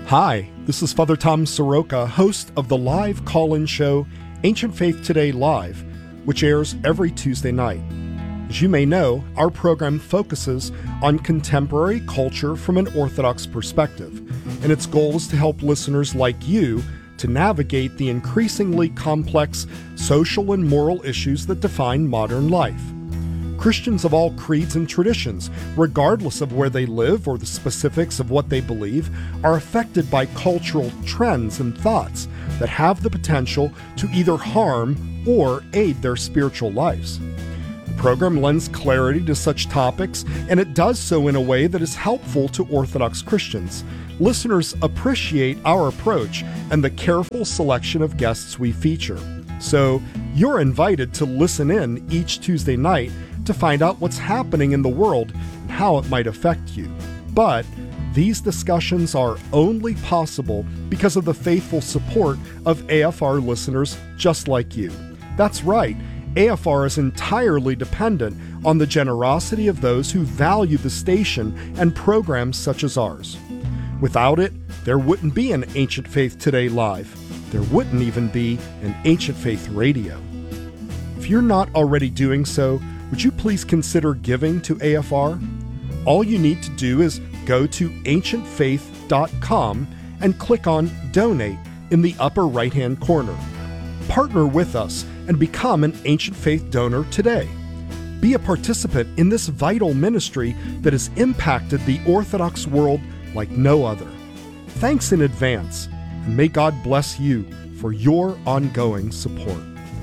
Hi, this is Father Tom Soroka, host of the live call-in show Ancient Faith Today Live, which airs every Tuesday night. As you may know, our program focuses on contemporary culture from an Orthodox perspective, and its goal is to help listeners like you to navigate the increasingly complex social and moral issues that define modern life. Christians of all creeds and traditions, regardless of where they live or the specifics of what they believe, are affected by cultural trends and thoughts that have the potential to either harm or aid their spiritual lives. The program lends clarity to such topics, and it does so in a way that is helpful to Orthodox Christians. Listeners appreciate our approach and the careful selection of guests we feature. So you're invited to listen in each Tuesday night to find out what's happening in the world and how it might affect you. But these discussions are only possible because of the faithful support of AFR listeners just like you. That's right, AFR is entirely dependent on the generosity of those who value the station and programs such as ours. Without it, there wouldn't be an Ancient Faith Today Live. There wouldn't even be an Ancient Faith Radio. If you're not already doing so, would you please consider giving to AFR? All you need to do is go to ancientfaith.com and click on Donate in the upper right-hand corner. Partner with us and become an Ancient Faith donor today. Be a participant in this vital ministry that has impacted the Orthodox world like no other. Thanks in advance, and may God bless you for your ongoing support.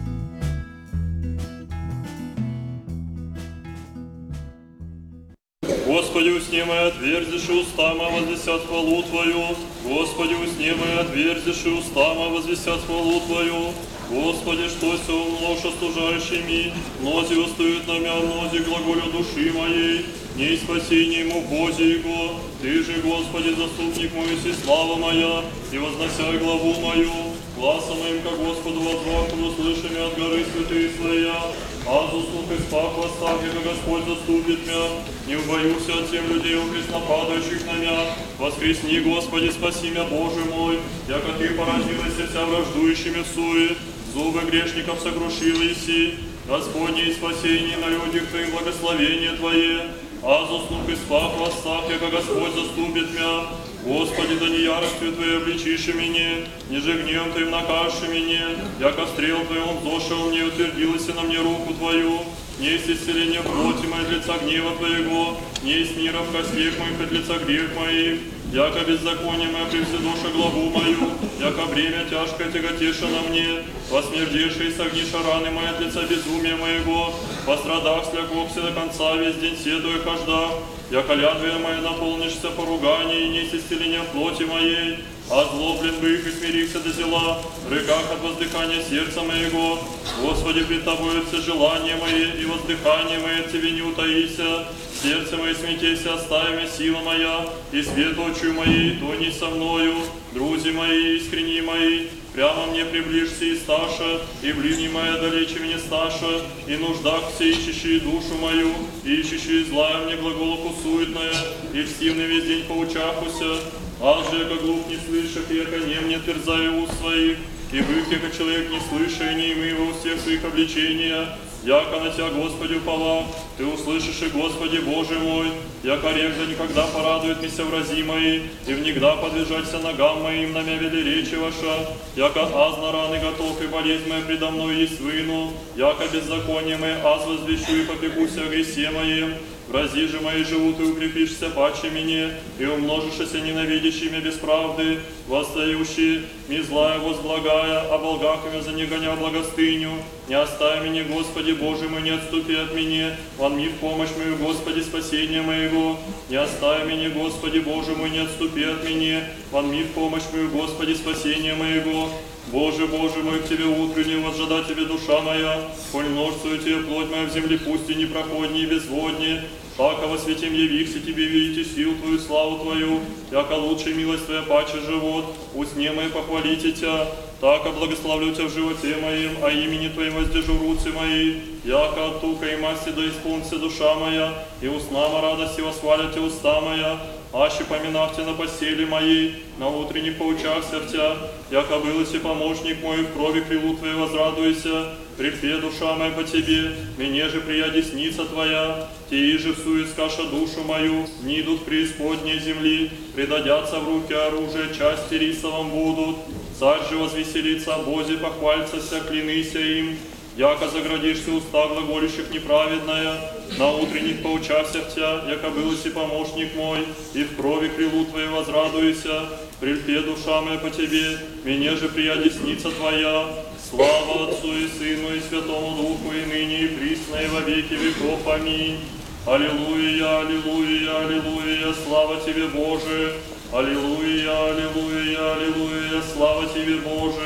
Господи, усни мои, отверзишь уста мои, возвестят хвалу Твою. Господи, усни мои, отверзишь уста мои, возвестят хвалу Твою. Господи, что се умножь остужающими, мнози устают на мя, мнози глаголю души моей, не спасение ему Боже Его. Ты же, Господи, заступник мой, и слава моя, и возносяй главу мою. Гласом моим, как Господу возвахну, услышим от горы святые своя. Азус слух и спах восстав, как Господь заступит мя. Не убоюсь от тем людей, преснопадающих на мя. Воскресни, Господи, спаси мя, Боже мой, яко Ты поразилась вся враждующими в суе. Зубы грешников сокрушил Иси. Господне и спасение на людях Твоих благословение Твое. Азус слух и спах восстав, как Господь заступит мя. Господи, да не яростью Твоей обличишь меня, ниже гневом Твоим накажешь меня, яко стрел Твоим зошел мне, утвердилась на мне руку Твою. Не есть исцеление плоти моей от лица гнева Твоего, не есть мира в костях моих от лица грех моих. Яко беззаконие мое превзидоша главу мою, яко бремя тяжкое тяготеша на мне, посмердевшие согниша раны мои от лица безумия моего, пострадах слякохся до конца весь день седуя хожда, яко лядвия моя наполнишься поруганий и несть исцеления плоти моей, озлоблен бы их и смирихся до зела, в рыках от воздыхания сердца моего. Господи, пред Тобою все желания мои и воздыхание мое от Тебе не утаися. Сердце мое смятейся, остави меня, сила моя, и свет очью моей, то не со мною. Друзья мои, искренние мои, прямо мне приближься и сташа, и ближний моя далече меня сташа, и нуждах все ищущие душу мою, и ищущие злая мне глаголку суетная, и льстивный весь день поучахуся. Аз же, яко глуп не слышах, и яко нем не терзаю уст своих, и быв, яко человек не слыша, и не имея во всех своих обличения, яко на Тебя, Господи, уповал, Ты услышишь, и Господи, Боже мой, яко рек да никогда порадует меня врази мои, и внегда подвижаться ногам моим, на мя вели речи ваша, яко аз на раны готов, и болезнь моя предо мной есть выну, яко беззаконие мое аз возвещу, и попекуся о гресе моем. Врази же мои живут, и укрепишься паче мне, и умножишься ненавидящими без правды, восстающие, ми злая возблагая, а волгахами за не гоня благостыню. Не остави меня, Господи, Боже мой, не отступи от меня, вон ми в помощь мою, Господи, спасение моего. Не остави меня, Господи, Боже мой, не отступи от меня, вон ми в помощь мою, Господи, спасение моего. Боже, Боже мой, к Тебе утренне возжада Тебе душа моя, коль множествую Тебе плоть моя в земле, пусть и непроходнее и безводнее. Тако во святем явихся Тебе видите силу Твою, славу Твою, яко лучшая милость Твоя паче живот, устне мои похвалите Тебя. Тако благословлю Тебя в животе моем, а имени Твоим воздержу руцы мои, яко от тука и масти да исполнится душа моя, и устна радости восхвалят Тебя уста моя. аще поминав Тебя на постели моей, на утренних поучахся в Тебя, яко был и помощник мой, в крови крилу Твоей возрадуйся, припе душа моя по Тебе, мне же прия десница Твоя, Ти же всует скаша душу мою, не идут преисподней земли, предадятся в руки оружия, части рисовом будут, царь же возвеселится о Бозе, похвальцася, клянися им, яко заградишься уста глаголющих неправедная, на утренних поучахся в Тебя, яко был и помощник мой, и в крови крилу Твоей возрадуйся, прильпе душа моя по Тебе, мне же прия десница Твоя, слава Отцу и Сыну и Святому Духу, и ныне и присно и во веки веков. Аминь. Аллилуйя, аллилуйя, аллилуйя, слава Тебе, Боже! Аллилуйя, аллилуйя, аллилуйя, слава Тебе, Боже!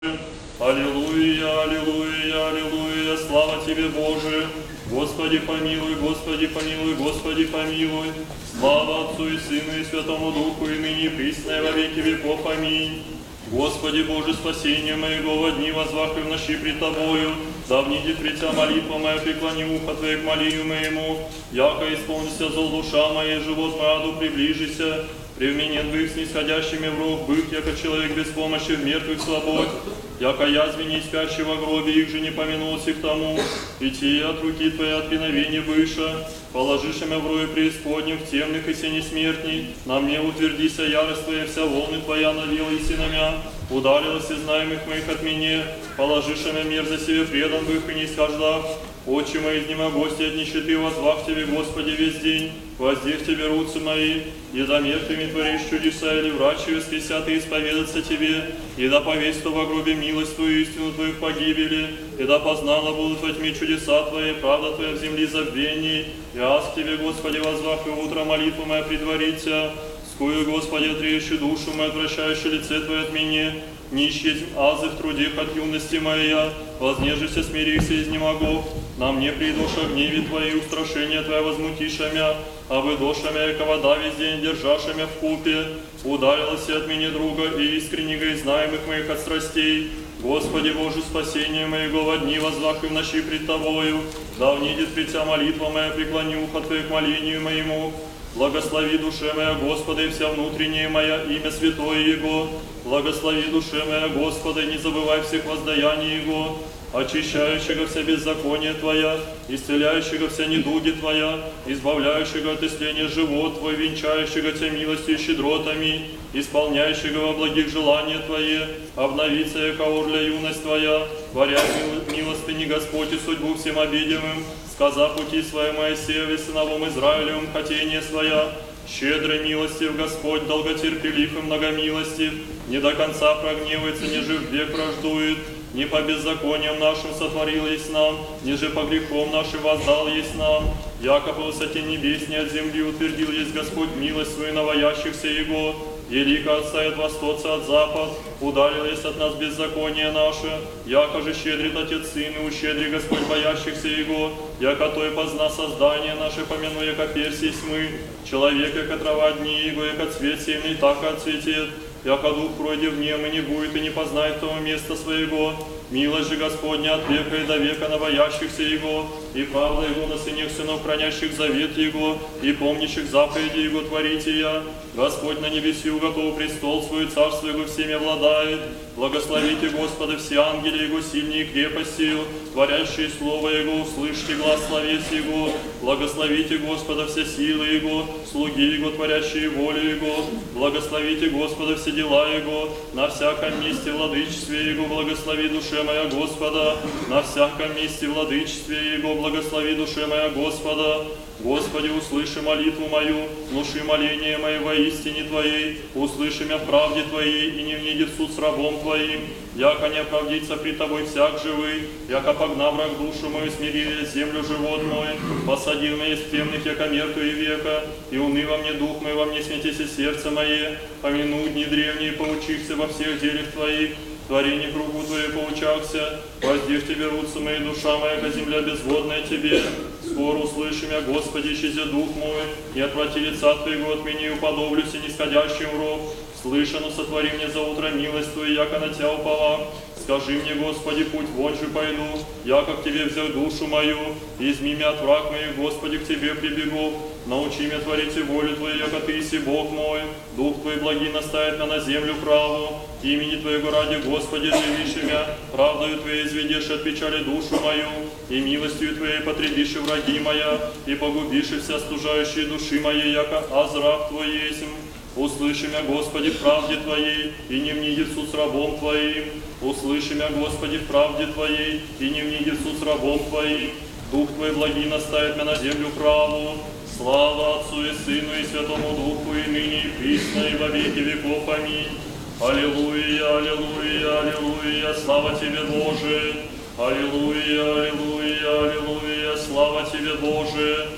Аллилуйя, аллилуйя, аллилуйя, слава Тебе, Боже! Господи помилуй, Господи помилуй, Господи помилуй! Слава Отцу и Сыну и Святому Духу, и ныне и присно и во веки веков. Аминь. Господи Боже, спасение моего, во дни возвах и в ночи пред Тобою, да внидит пред Тебя молитва моя, преклони ухо Твое к молению моему, яко исполнится зол душа моя, живот мой аду приближися, превменен в их снисходящими в рог бык, яко человек без помощи в мертвых слабот, яко язвени спящий во гробе, их же не помянулся к тому, идти от руки Твоей от пиновения выше, положишь меня в рое преисподнем, в темных и сени смертней, на мне утвердися ярость Твоя, вся волны Твоя навела и синамя, ударилась из знаемых моих от меня, положишь меня мир за себе предан бых и не скаждав, очи мои изнемогости от нищеты, возвах Тебе, Господи, весь день, воздев Тебе руцы мои, и за мертвыми творишь чудеса, или врачи воскресят и исповедаться Тебе, и да повесть во гробе милость Твою, истину Твою в погибели, и да познала будут во тьме чудеса Твои, правда Твоя в земли забвений, и аз к Тебе, Господи, возвах и утро молитву моя предварится, скую, Господи, отреющую душу мою, отвращающую лице Твое от меня, нищие азы в труде от юности моя, вознежися, смирися, изнемогов, на мне придоша гневе Твои, устрашения Твоя возмутишамя, а выдошамя, яко вода весь день держашамя в купе, ударилась от меня друга и искреннего и знаемых моих от страстей. Господи Боже, спасение моего во дни возвах и в ночи пред Тобою, да внидит пред Тебя молитва моя, преклони ухо Твое к молению моему. Благослови душе моя Господа и вся внутренняя моя, имя святое Его. Благослови душе моя Господа, и не забывай всех воздаяний Его, очищающего вся беззаконие Твоя, исцеляющего вся недуги Твоя, избавляющего от исцеления живот Твой, венчающего Тебя милостью и щедротами, исполняющего во благих желания Твои, обновится яко орля юность Твоя, творя милостыни Господь и судьбу всем обидимым, сказа пути своя Моисею и сыновом Израилевым хотение своя, щедрой милостив Господь, долготерпелив и многомилостив, не до конца прогневается, неже век враждует, не по беззакониям нашим сотворил есть нам, ниже по грехам нашим воздал есть нам, яко по высоте небесней от земли утвердил есть Господь милость свою на боящихся Его, елико отставит восточца от запад, удалил есть от нас беззаконие наше, яко же щедрит Отец Сын и ущедри Господь боящихся Его, яко той позна создание наше, помяну, яко персий мы, человек, яко трава дни Его, яко цвет семный, так и отцветет, яко дух пройдет в нем и не будет, и не познает того места своего. Милость же Господня от века и до века на боящихся Его, и правда Его на сынах сынов, хранящих завет Его, и помнящих заповеди Его творите я. Господь на небеси уготов престол свой, царство Его всеми обладает. Благословите Господа все ангели Его, сильнее крепостью, творящие Слово Его, услышьте глас словес Его. Благословите Господа все силы Его, слуги Его, творящие волю Его. Благословите Господа все дела Его, на всяком месте владычестве Его, благослови душе моя Господа, на всяком месте владычестве Его, благослови душе моя Господа. Господи, услыши молитву мою, внуши моление мое во истине Твоей, услыши меня в правде Твоей, и не внидит суд с рабом Твоим, яко не оправдится при Тобой всяк живый, яко погнав враг душу мою, смирили землю живот мой, посадил меня из темных, яко мертвые века, и уны во мне дух мой, во мне смятися сердце мое, помяну дни древние, поучихся во всех делях Твоих, творение кругу Твоей поучахся, воздев Тебе руцы мои, душа моя, ко земля безводная Тебе. Скоро услыши меня, Господи, исчези дух мой, и отврати лица Твоего от меня, и уподоблюсь и нисходящим в ров. Слышано, сотвори мне за утро милость Твою, яко на Тебя упала. Скажи мне, Господи, путь вон же пойду, яко к Тебе взял душу мою, и изми меня от враг моих, Господи, к Тебе прибегу. Научи меня творить и волю Твою, яко Ты си Бог мой. Дух Твой благи наставит меня на землю праву. Имени Твоего ради, Господи, живишь меня. Правдою Твоей изведешь от печали душу мою. И милостью Твоей потребишь враги моя. И погубишь вся стужающие души моей, яко азрак Твой есмь. Услыши меня, Господи, в правде Твоей, и не вниди в суд с рабом Твоим. Услыши меня, Господи, в правде Твоей, и не вниди в суд с рабом Твоим. Дух Твой благи наставит меня на землю праву. Слава Отцу и Сыну и Святому Духу, и ныне, и присно, и во веки веков. Аминь. Аллилуйя, аллилуйя, аллилуйя, слава Тебе, Боже. Аллилуйя, аллилуйя, аллилуйя, слава Тебе, Боже.